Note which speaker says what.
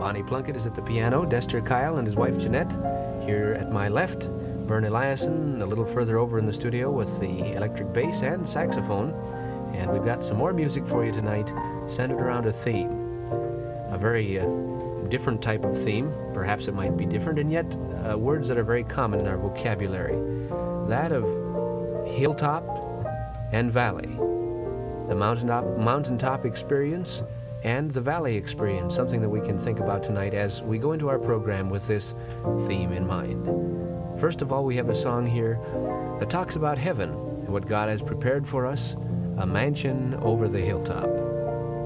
Speaker 1: Bonnie Plunkett is at the piano, Dester Kyle and his wife Jeanette. Here at my left, Vern Eliason a little further over in the studio with the electric bass and saxophone. And we've got some more music for you tonight centered around a theme. A very different type of theme. Perhaps it might be different, and yet words that are very common in our vocabulary. That of hilltop and valley. The mountaintop experience and the valley experience, something that we can think about tonight as we go into our program with this theme in mind. First of all, we have a song here that talks about heaven and what God has prepared for us, a mansion over the hilltop.